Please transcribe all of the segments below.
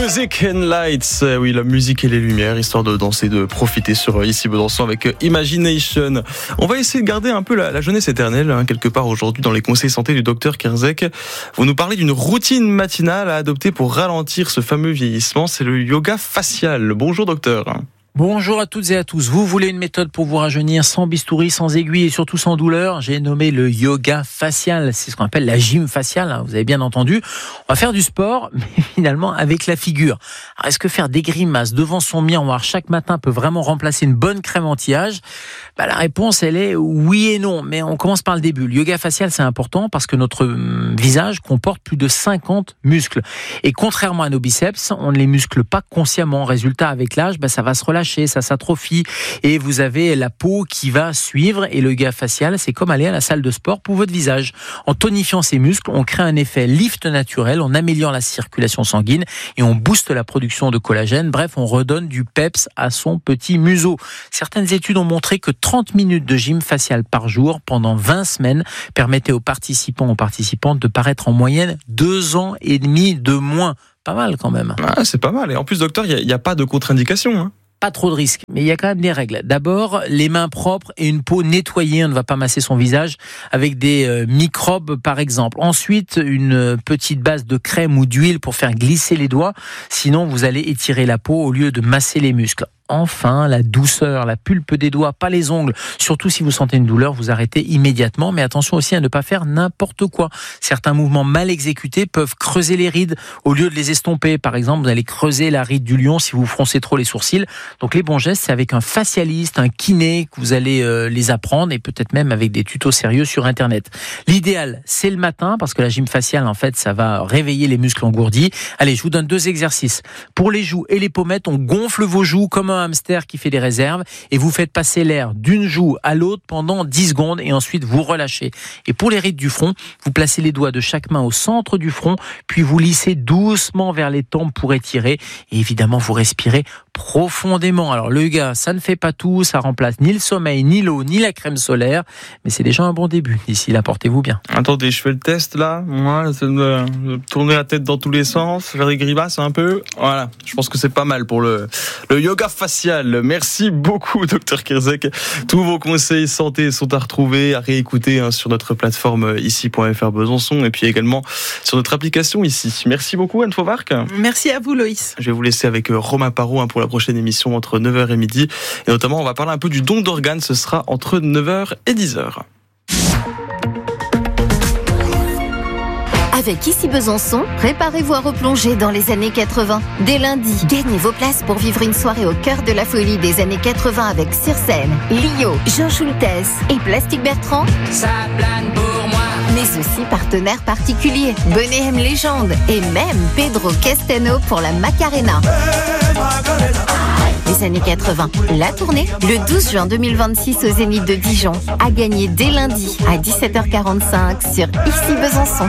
Music and Lights, oui, la musique et les lumières, histoire de danser, de profiter sur Ici Besançon avec Imagination. On va essayer de garder un peu la jeunesse éternelle, quelque part aujourd'hui dans les conseils santé du docteur Kerzek. Vous nous parlez d'une routine matinale à adopter pour ralentir ce fameux vieillissement, c'est le yoga facial. Bonjour docteur. Bonjour à toutes et à tous. Vous voulez une méthode pour vous rajeunir sans bistouri, sans aiguille et surtout sans douleur? J'ai nommé le yoga facial. C'est ce qu'on appelle la gym faciale. Vous avez bien entendu. On va faire du sport, mais finalement avec la figure. Alors, est-ce que faire des grimaces devant son miroir chaque matin peut vraiment remplacer une bonne crème anti-âge? La réponse, elle est oui et non. Mais on commence par le début. Le yoga facial, c'est important parce que notre visage comporte plus de 50 muscles. Et contrairement à nos biceps, on ne les muscle pas consciemment. Résultat, avec l'âge, ça va se relâcher. Ça s'atrophie et vous avez la peau qui va suivre. Et le yoga facial, c'est comme aller à la salle de sport pour votre visage. En tonifiant ces muscles, on crée un effet lift naturel, on améliore la circulation sanguine et on booste la production de collagène. Bref, on redonne du peps à son petit museau. Certaines études ont montré que 30 minutes de gym facial par jour pendant 20 semaines permettaient aux participantes de paraître en moyenne 2 ans et demi de moins. Pas mal quand même. Ah, c'est pas mal. Et en plus, docteur, il n'y a pas de contre-indication, Pas trop de risques, mais il y a quand même des règles. D'abord, les mains propres et une peau nettoyée. On ne va pas masser son visage avec des microbes, par exemple. Ensuite, une petite base de crème ou d'huile pour faire glisser les doigts. Sinon, vous allez étirer la peau au lieu de masser les muscles. Enfin, la douceur, la pulpe des doigts, pas les ongles. Surtout si vous sentez une douleur, vous arrêtez immédiatement. Mais attention aussi à ne pas faire n'importe quoi. Certains mouvements mal exécutés peuvent creuser les rides au lieu de les estomper. Par exemple, vous allez creuser la ride du lion si vous froncez trop les sourcils. Donc les bons gestes, c'est avec un facialiste, un kiné que vous allez les apprendre et peut-être même avec des tutos sérieux sur Internet. L'idéal, c'est le matin parce que la gym faciale, en fait, ça va réveiller les muscles engourdis. Allez, je vous donne 2 exercices. Pour les joues et les pommettes, on gonfle vos joues comme un hamster qui fait des réserves et vous faites passer l'air d'une joue à l'autre pendant 10 secondes et ensuite vous relâchez. Et pour les rides du front, vous placez les doigts de chaque main au centre du front puis vous lissez doucement vers les tempes pour étirer et évidemment vous respirez profondément. Alors le yoga, ça ne fait pas tout, ça remplace ni le sommeil, ni l'eau, ni la crème solaire, mais c'est déjà un bon début. D'ici là, portez-vous bien. Attendez, je fais le test là. Moi, c'est de tourner la tête dans tous les sens, faire des grimaces un peu. Voilà, je pense que c'est pas mal pour le yoga facial. Merci beaucoup, docteur Kerzek. Tous vos conseils santé sont à retrouver, à réécouter sur notre plateforme ici.fr Besançon et puis également sur notre application ici. Merci beaucoup, Anne Fauvarc. Merci à vous, Loïs. Je vais vous laisser avec Romain Parot pour la prochaine émission entre 9h et midi. Et notamment, on va parler un peu du don d'organes. Ce sera entre 9h et 10h. Avec Ici Besançon, préparez-vous à replonger dans les années 80. Dès lundi, gagnez vos places pour vivre une soirée au cœur de la folie des années 80 avec sur scène Lio, Jean Schultes et Plastique Bertrand. Ça plane pour moi. Mais aussi partenaires particuliers, Bonnet M Légende et même Pedro Castano pour la Macarena. Les années 80, la tournée, le 12 juin 2026 au Zénith de Dijon. À gagner dès lundi à 17h45 sur Ici Besançon.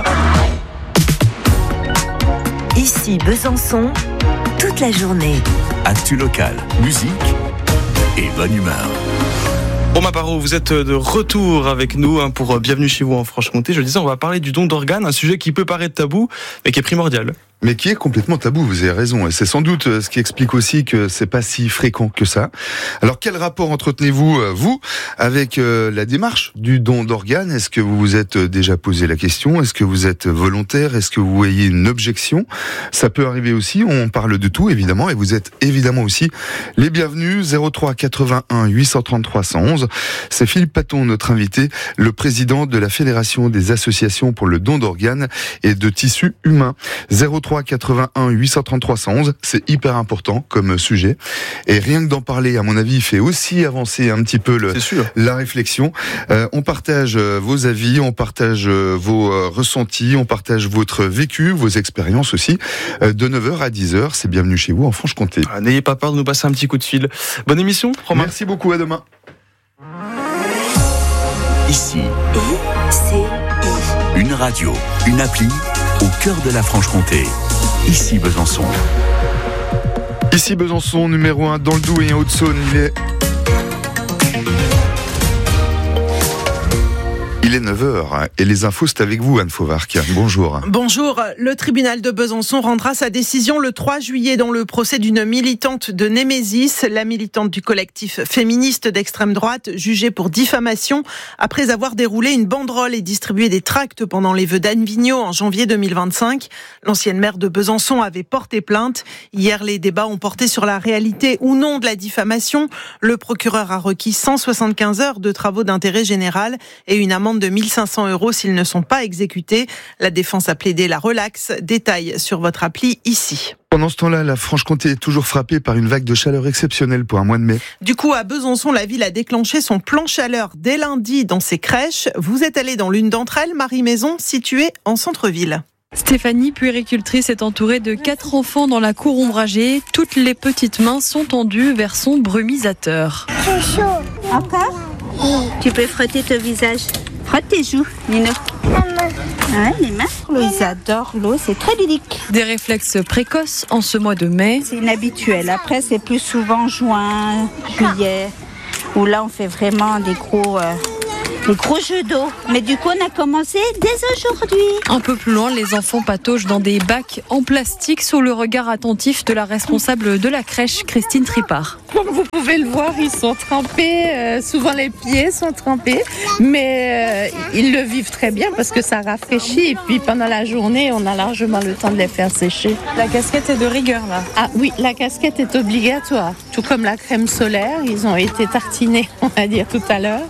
Ici Besançon, toute la journée. Actu locale, musique et bonne humeur. Romain Parot, vous êtes de retour avec nous pour Bienvenue chez vous en Franche-Comté. Je le disais, on va parler du don d'organes, un sujet qui peut paraître tabou, mais qui est primordial. Mais qui est complètement tabou, vous avez raison. Et c'est sans doute ce qui explique aussi que c'est pas si fréquent que ça. Alors, quel rapport entretenez-vous, vous, avec la démarche du don d'organes? Est-ce que vous vous êtes déjà posé la question? Est-ce que vous êtes volontaire? Est-ce que vous voyez une objection? Ça peut arriver aussi, on parle de tout, évidemment, et vous êtes évidemment aussi les bienvenus. 03 81 833 111. C'est Philippe Paton, notre invité, le président de la Fédération des associations pour le don d'organes et de tissus humains. 03 81 833 111, c'est hyper important comme sujet. Et rien que d'en parler, à mon avis, fait aussi avancer un petit peu la réflexion. On partage vos avis, on partage vos ressentis, on partage votre vécu, vos expériences aussi. De 9h à 10h, c'est Bienvenue chez vous en Franche-Comté. N'ayez pas peur de nous passer un petit coup de fil. Bonne émission, Romain. Merci beaucoup, à demain. Ici, une radio, une appli au cœur de la Franche-Comté. Ici Besançon. Ici Besançon, numéro 1 dans le Doubs et en Haute-Saône. Il Il est 9h et les infos, c'est avec vous, Anne Fauvarc. Bonjour. Bonjour. Le tribunal de Besançon rendra sa décision le 3 juillet dans le procès d'une militante de Némésis, la militante du collectif féministe d'extrême droite, jugée pour diffamation après avoir déroulé une banderole et distribué des tracts pendant les vœux d'Anne Vigneault en janvier 2025. L'ancienne maire de Besançon avait porté plainte. Hier, les débats ont porté sur la réalité ou non de la diffamation. Le procureur a requis 175 heures de travaux d'intérêt général et une amende de 1 500 € s'ils ne sont pas exécutés. La défense a plaidé la relaxe. Détail sur votre appli ici. Pendant ce temps-là, la Franche-Comté est toujours frappée par une vague de chaleur exceptionnelle pour un mois de mai. Du coup, à Besançon, la ville a déclenché son plan chaleur dès lundi dans ses crèches. Vous êtes allé dans l'une d'entre elles, Marie-Maison, située en centre-ville. Stéphanie, puéricultrice, est entourée de 4 enfants dans la cour ombragée. Toutes les petites mains sont tendues vers son brumisateur. C'est chaud. Encore ? Tu peux frotter ton visage. Frotte tes joues, Nino. Ouais, les mains. Ils adorent l'eau, c'est très ludique. Des réflexes précoces en ce mois de mai. C'est inhabituel. Après, c'est plus souvent juin, juillet, où là, on fait vraiment des gros jeux d'eau. Mais du coup, on a commencé dès aujourd'hui. Un peu plus loin, les enfants pataugent dans des bacs en plastique sous le regard attentif de la responsable de la crèche, Christine Tripart. Comme vous pouvez le voir, ils sont trempés. Souvent, les pieds sont trempés. Mais ils le vivent très bien parce que ça rafraîchit. Et puis, pendant la journée, on a largement le temps de les faire sécher. La casquette est de rigueur, là. Ah oui, la casquette est obligatoire. Tout comme la crème solaire. Ils ont été tartinés, on va dire, tout à l'heure.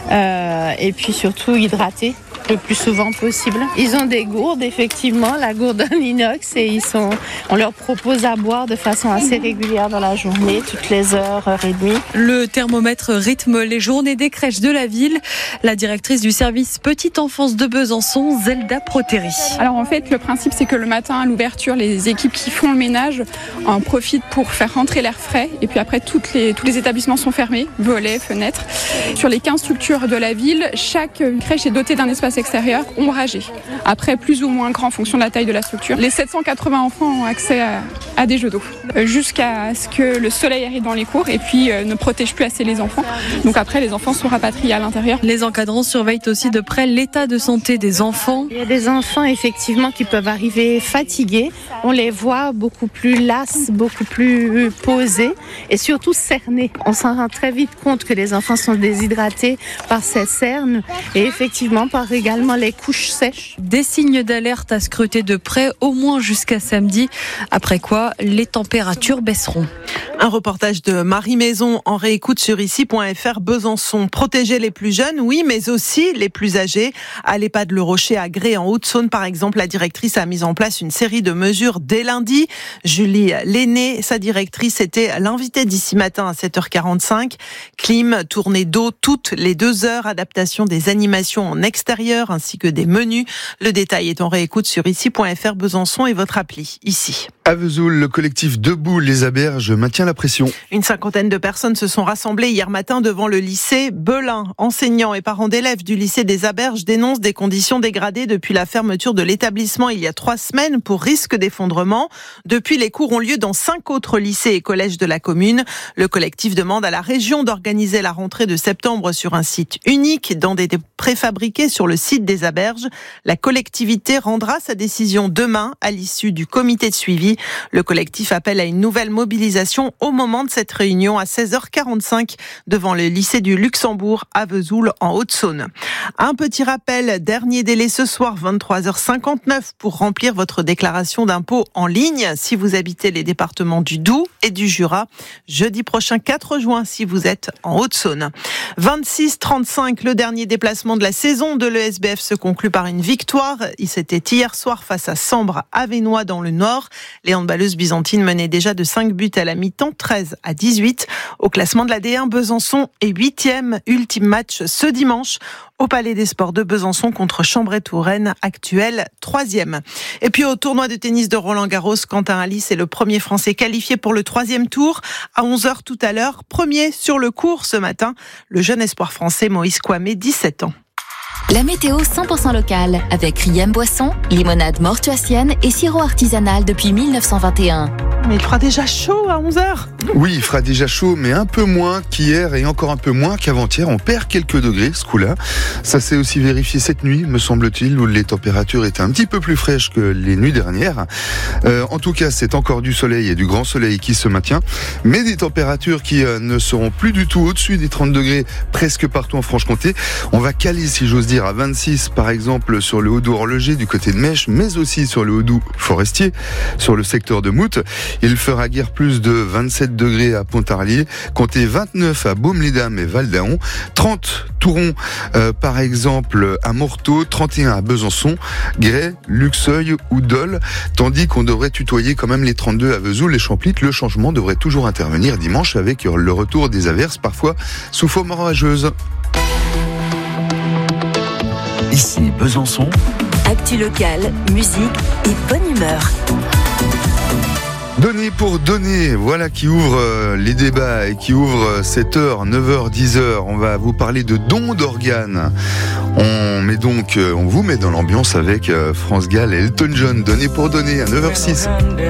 Et puis surtout hydratés le plus souvent possible. Ils ont des gourdes, effectivement, la gourde en inox, et on leur propose à boire de façon assez régulière dans la journée, toutes les heures et demie. Le thermomètre rythme les journées des crèches de la ville. La directrice du service Petite Enfance de Besançon, Zelda Proteri. Alors en fait, le principe, c'est que le matin, à l'ouverture, les équipes qui font le ménage en profitent pour faire rentrer l'air frais. Et puis après, tous les établissements sont fermés, volets, fenêtres. Sur les 15 structures de la ville, chaque crèche est dotée d'un espace extérieur ombragé. Après, plus ou moins grand en fonction de la taille de la structure. Les 780 enfants ont accès à des jeux d'eau jusqu'à ce que le soleil arrive dans les cours et puis ne protège plus assez les enfants. Donc après, les enfants sont rapatriés à l'intérieur. Les encadrants surveillent aussi de près l'état de santé des enfants. Il y a des enfants effectivement qui peuvent arriver fatigués. On les voit beaucoup plus lasses, beaucoup plus posés et surtout cernés. On s'en rend très vite compte que les enfants sont déshydratés par ces cernes et effectivement par également les couches sèches. Des signes d'alerte à scruter de près au moins jusqu'à samedi, après quoi les températures baisseront. Un reportage de Marie-Maison en réécoute sur ici.fr. Besançon. Protéger les plus jeunes, oui, mais aussi les plus âgés. À l'EHPAD Le Rocher à Gré en Haute-Saône, par exemple, la directrice a mis en place une série de mesures dès lundi. Julie Lenné, sa directrice, était l'invitée d'ici matin à 7h45. Clim, tournée d'eau toutes les 2 heures, adaptation des animations en extérieur ainsi que des menus. Le détail est en réécoute sur ici.fr. Besançon et votre appli ici. À Vesoul, le collectif Debout les Aberges maintient la pression. Une 50aine de personnes se sont rassemblées hier matin devant le lycée Belin. Enseignants et parents d'élèves du lycée des Aberges dénoncent des conditions dégradées depuis la fermeture de l'établissement il y a 3 semaines pour risque d'effondrement. Depuis, les cours ont lieu dans 5 autres lycées et collèges de la commune. Le collectif demande à la région d'organiser la rentrée de septembre sur un site unique dans des préfabriqués sur le site des Aberges. La collectivité rendra sa décision demain à l'issue du comité de suivi. Le collectif appelle à une nouvelle mobilisation au moment de cette réunion à 16h45 devant le lycée du Luxembourg à Vesoul en Haute-Saône. Un petit rappel, dernier délai ce soir 23h59 pour remplir votre déclaration d'impôt en ligne si vous habitez les départements du Doubs et du Jura. Jeudi prochain 4 juin si vous êtes en Haute-Saône. 26-35, le dernier déplacement de la saison de l'ESBF se conclut par une victoire. C'était hier soir face à Sambre Avesnois dans le Nord. Les handballeuses byzantines menaient déjà de 5 buts à la mi-temps, 13-18. Au classement de la D1, Besançon est 8e. Ultime match ce dimanche au Palais des Sports de Besançon contre Chambray-Touraine, actuel 3e. Et puis au tournoi de tennis de Roland-Garros, Quentin Halys est le premier Français qualifié pour le 3e tour. À 11h tout à l'heure, premier sur le court ce matin, le jeune espoir français Moïse Kouamé, 17 ans. La météo 100% locale avec Riem Boisson, limonade mortuacienne et sirop artisanal depuis 1921. Mais il fera déjà chaud à 11h. Oui, il fera déjà chaud, mais un peu moins qu'hier et encore un peu moins qu'avant-hier. On perd quelques degrés ce coup-là. Ça s'est aussi vérifié cette nuit, me semble-t-il, où les températures étaient un petit peu plus fraîches que les nuits dernières. En tout cas, c'est encore du soleil et du grand soleil qui se maintient, mais des températures qui ne seront plus du tout au-dessus des 30 degrés presque partout en Franche-Comté. On va caler, si j'ose dire, à 26 par exemple sur le Haut-Doubs horloger du côté de Mèche, mais aussi sur le Haut-Doubs forestier, sur le secteur de Mout. Il fera guère plus de 27 degrés à Pontarlier, comptez 29 à Baume-les-Dames et Val-d'Aon, 30 Touron par exemple à Morteau, 31 à Besançon, Grès, Luxeuil ou Dole, tandis qu'on devrait tutoyer quand même les 32 à Vesoul et Champlitte. Le changement devrait toujours intervenir dimanche avec le retour des averses, parfois sous forme orageuse. Ici Besançon. Actu locale, musique et bonne humeur. Donner pour donner, voilà qui ouvre les débats et qui ouvre 7h, 9h, 10h. On va vous parler de dons d'organes. On vous met dans l'ambiance avec France Gall et Elton John. Donner pour donner à 9h06.